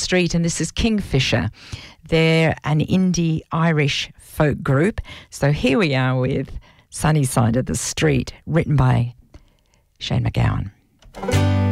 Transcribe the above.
Street, and this is Kingfisher. They're an indie Irish folk group. So here we are with Sunny Side of the Street, written by Shane MacGowan.